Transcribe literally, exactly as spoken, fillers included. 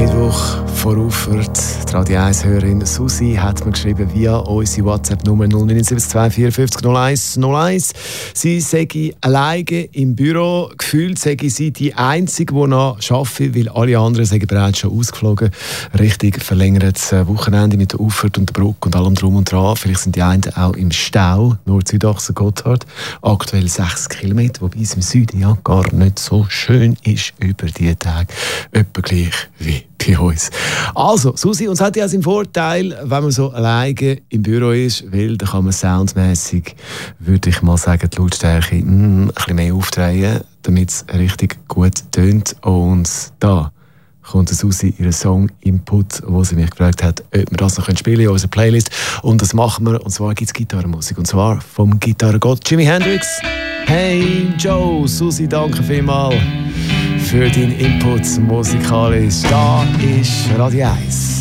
Mittwoch vorauffahrt. Die Radio eins-Hörerin Susi hat mir geschrieben via unsere WhatsApp-Nummer null neun sieben zwei vier fünf null eins null eins. Sie sei alleine im Büro. Gefühlt sei sie die Einzige, die noch arbeitet, weil alle anderen sind bereits schon ausgeflogen. Richtig verlängertes Wochenende mit der Auffahrt und der Brücke und allem drum und dran. Vielleicht sind die einen auch im Stau. Nord-Südachse Gotthard. Aktuell sechs Kilometer, wobei es im Süden ja gar nicht so schön ist über diese Tage. Etwa gleich wie bei uns. Also, Susi, uns hat ja seinen Vorteil, wenn man so alleine im Büro ist, weil da kann man soundmässig, würde ich mal sagen, die Lautstärke mm, ein bisschen mehr aufdrehen, damit es richtig gut tönt. Und da kommt Susi ihren Song-Input, wo sie mich gefragt hat, ob wir das noch spielen in unserer Playlist. Und das machen wir, und zwar gibt es Gitarrenmusik, und zwar vom Gitarrengott Jimi Hendrix. Hey Joe, Susi, danke vielmals für deinen Input musikalisch. Da ist Radio eins.